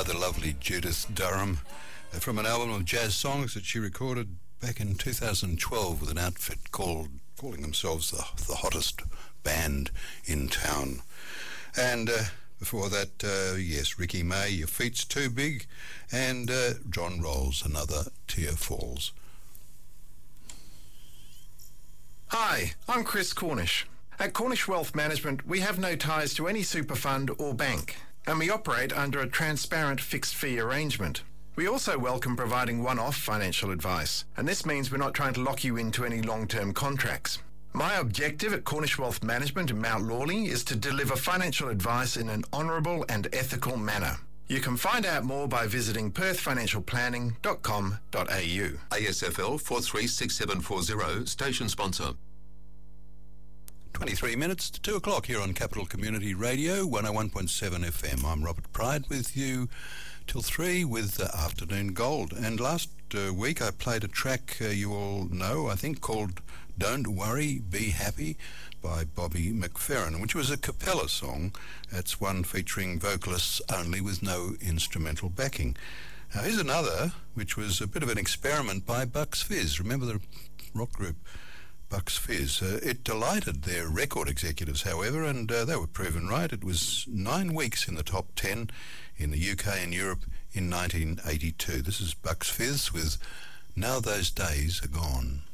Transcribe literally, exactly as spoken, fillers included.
by the lovely Judith Durham uh, from an album of jazz songs that she recorded back in two thousand twelve with an outfit called calling themselves the, the hottest band in town. And uh, before that, uh, yes, Ricky May, Your Feet's Too Big, and uh, John Rolls, Another Tear Falls. Hi, I'm Chris Cornish. At Cornish Wealth Management, we have no ties to any super fund or bank, and we operate under a transparent fixed fee arrangement. We also welcome providing one-off financial advice, and this means we're not trying to lock you into any long-term contracts. My objective at Cornish Wealth Management in Mount Lawley is to deliver financial advice in an honourable and ethical manner. You can find out more by visiting perth financial planning dot com dot a u. A S F L four three six seven four zero, station sponsor. twenty-three minutes to two o'clock here on Capital Community Radio, one oh one point seven F M. I'm Robert Pride with you till three with uh, Afternoon Gold. And last uh, week I played a track uh, you all know, I think, called Don't Worry, Be Happy by Bobby McFerrin, which was a cappella song. It's one featuring vocalists only with no instrumental backing. Now here's another, which was a bit of an experiment by Bucks Fizz. Remember the rock group Bucks Fizz? Uh, it delighted their record executives, however, and uh, they were proven right. It was nine weeks in the top ten in the U K and Europe in nineteen eighty-two. This is Bucks Fizz with Now Those Days Are Gone.